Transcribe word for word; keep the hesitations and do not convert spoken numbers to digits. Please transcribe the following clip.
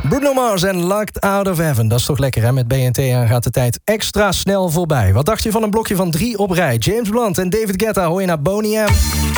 Bruno Mars en Locked Out of Heaven. Dat is toch lekker, hè? Met B N T aan gaat de tijd extra snel voorbij. Wat dacht je van een blokje van drie op rij? James Blunt en David Guetta hoor je naar Boney M.